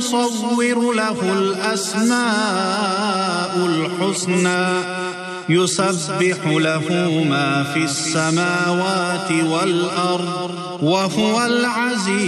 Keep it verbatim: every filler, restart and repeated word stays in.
يصور له الأسماء الحسنى يسبح له ما في السماوات والأرض وهو العزيز